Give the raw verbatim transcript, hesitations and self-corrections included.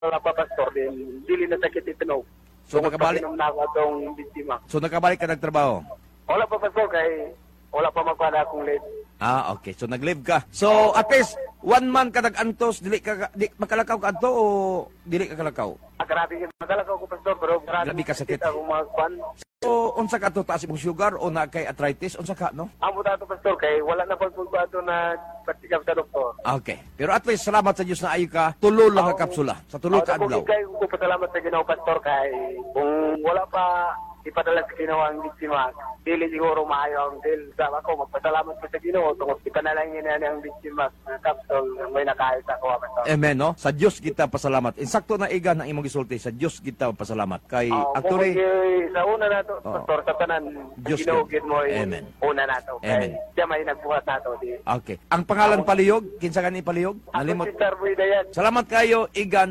wala pa pastor din dili na sakit itinog. So nakabalik na ako atong biktima. So nakabalik ka nagtrabaho. Wala pa pastor kay wala pa magpada akong late. Ah, okay. So nag-leave ka. So at least one month ka nag-antos, dili ka di, makalakaw ka adto o dili ka kalakaw? Ah, grabe yung madala ko pastor pero grabe, Grabe ka sakit. ako magpan. So unsa ka to taas imong sugar o na kay arthritis unsa ka no? Amo dato pastor kay wala na pagpugbato na praktikal sa doktor. Okay. Pero at least salamat sa Dios na ayo ka tulo lang ka kapsula. Sa tulo ka adlaw. Kay ko pasalamat sa Ginoo pastor kay kung wala pa ipadala sa Ginoo ang biktima, dili siguro maayo ang deal. Sa ako magpasalamat ko sa Ginoo tungod ipanalangin na ang biktima sa kapsul may nakahit ako pastor. Amen no? Sa Dios kita pasalamat. Insakto na iga ng imong gisulti sa Dios kita pasalamat. Kay Oh, actually kung sa una nato Oh. pastor sa tanan Diyos Ginoo ka. gid mo eh, Amen. una nato Amen. kay siya may nagbuhat nato di. Okay. Ang pangalan palihog, kinsa ka ni palihog? Ako Nalimot. si Sir Boy Dayan. Salamat kayo, Igan.